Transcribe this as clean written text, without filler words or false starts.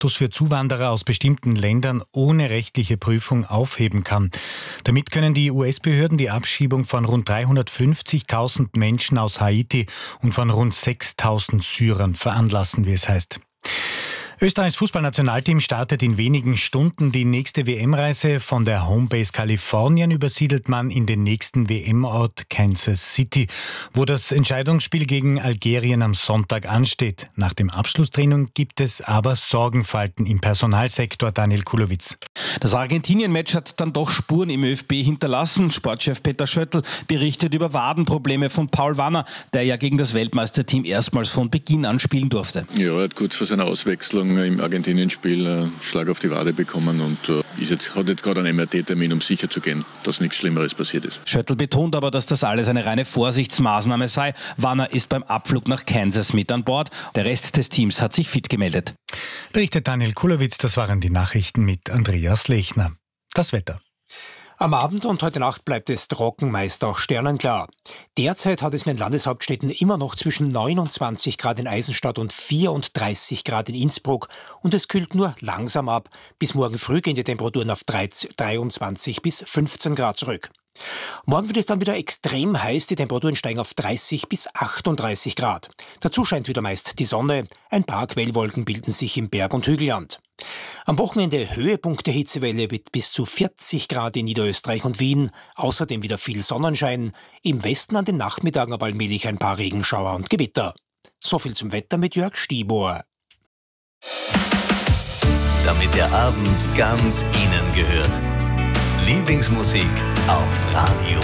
Status für Zuwanderer aus bestimmten Ländern ohne rechtliche Prüfung aufheben kann. Damit können die US-Behörden die Abschiebung von rund 350.000 Menschen aus Haiti und von rund 6.000 Syrern veranlassen, wie es heißt. Österreichs Fußballnationalteam startet in wenigen Stunden die nächste WM-Reise. Von der Homebase Kalifornien übersiedelt man in den nächsten WM-Ort Kansas City, wo das Entscheidungsspiel gegen Algerien am Sonntag ansteht. Nach dem Abschlusstraining gibt es aber Sorgenfalten im Personalsektor. Daniel Kulowitz. Das Argentinien-Match hat dann doch Spuren im ÖFB hinterlassen. Sportchef Peter Schöttl berichtet über Wadenprobleme von Paul Wanner, der ja gegen das Weltmeisterteam erstmals von Beginn an spielen durfte. Ja, er hat kurz vor seiner Auswechslung im Argentinien-Spiel einen Schlag auf die Wade bekommen und hat jetzt gerade einen MRT-Termin, um sicher zu gehen, dass nichts Schlimmeres passiert ist. Schöttl betont aber, dass das alles eine reine Vorsichtsmaßnahme sei. Wanner ist beim Abflug nach Kansas mit an Bord. Der Rest des Teams hat sich fit gemeldet. Berichtet Daniel Kulowitz, das waren die Nachrichten mit Andreas Lechner. Das Wetter. Am Abend und heute Nacht bleibt es trocken, meist auch sternenklar. Derzeit hat es in den Landeshauptstädten immer noch zwischen 29 Grad in Eisenstadt und 34 Grad in Innsbruck und es kühlt nur langsam ab. Bis morgen früh gehen die Temperaturen auf 23 bis 15 Grad zurück. Morgen wird es dann wieder extrem heiß, die Temperaturen steigen auf 30 bis 38 Grad. Dazu scheint wieder meist die Sonne, ein paar Quellwolken bilden sich im Berg- und Hügelland. Am Wochenende Höhepunkt der Hitzewelle mit bis zu 40 Grad in Niederösterreich und Wien, außerdem wieder viel Sonnenschein, im Westen an den Nachmittagen aber allmählich ein paar Regenschauer und Gewitter. So viel zum Wetter mit Jörg Stiebohr. Damit der Abend ganz Ihnen gehört. Lieblingsmusik auf Radio